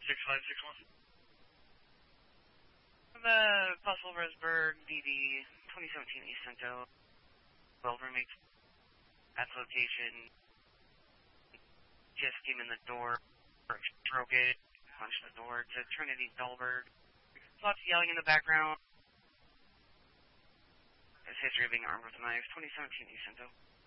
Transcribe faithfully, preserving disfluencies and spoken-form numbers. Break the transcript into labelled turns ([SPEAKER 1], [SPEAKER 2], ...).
[SPEAKER 1] six five six one.
[SPEAKER 2] The possible Resberg D D twenty seventeen East Cento. twelve roommates at the location. Just came in the door. Broke it. Punched the door to Trinity Dahlberg. Lots of yelling in the background. His history of being armed with a knife. twenty seventeen East Cento.